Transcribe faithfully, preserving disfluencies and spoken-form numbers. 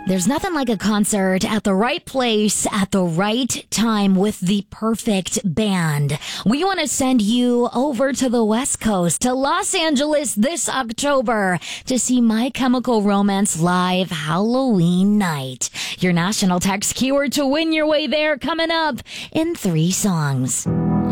There's nothing like a concert at the right place at the right time with the perfect band. We want to send you over to the West Coast, to Los Angeles this October to see My Chemical Romance live Halloween night. Your national text keyword to win your way there coming up in three songs.